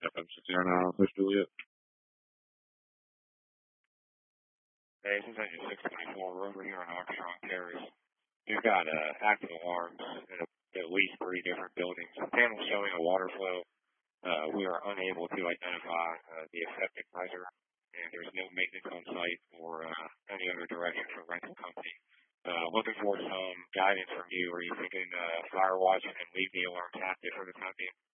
FM Satana Office, Juliet. Hey, this is engine 624. We're over here on Armstrong Terrace. We've got active alarms in at least 3 different buildings. The panel showing a water flow. We are unable to identify the effective riser, and there's no maintenance on site or any other direction from rental company. Looking for some guidance from you. Are you thinking Firewatch can leave the alarms active for the time being?